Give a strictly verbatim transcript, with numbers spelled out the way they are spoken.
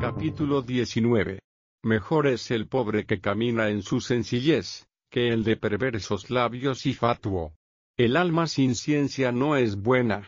Capítulo diecinueve. Mejor es el pobre que camina en su sencillez, que el de perversos labios y fatuo. El alma sin ciencia no es buena,